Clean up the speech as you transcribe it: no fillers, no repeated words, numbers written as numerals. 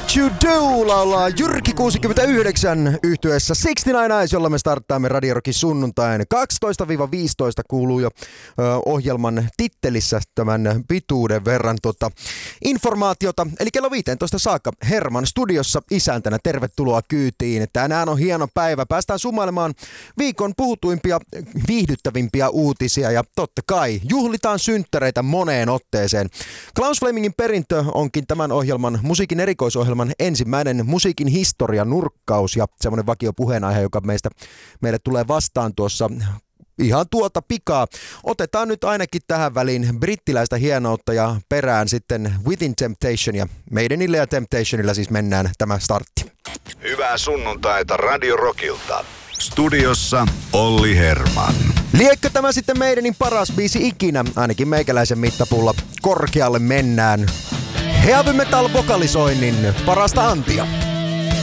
What You Do laulaa Jyrki 69 yhtyeessä 69 Eyes, jolla me starttaamme Radio Rockin sunnuntain. 12-15 kuuluu jo ohjelman tittelissä tämän pituuden verran informaatiota. Eli kello 15 saakka Herman studiossa isäntänä. Tervetuloa kyytiin. Tänään on hieno päivä. Päästään sumailemaan viikon puhutuimpia, viihdyttävimpiä uutisia ja totta kai juhlitaan synttäreitä moneen otteeseen. Klaus Flemingin perintö onkin tämän ohjelman musiikin erikoisohjelman ensimmäinen musiikin historian nurkkaus ja semmoinen vakio puheenaihe, joka meille tulee vastaan tuossa ihan tuota pikaa. Otetaan nyt ainakin tähän väliin brittiläistä hienoutta ja perään sitten Within Temptation ja Maidenillä ja Temptationilla siis mennään tämä startti. Hyvää sunnuntaita Radio Rockilta. Studiossa Olli Herman. Liekkö tämä sitten Maidenin paras biisi ikinä? Ainakin meikäläisen mittapuulla korkealle mennään. Heavy metal vokalisoinnin parasta antia.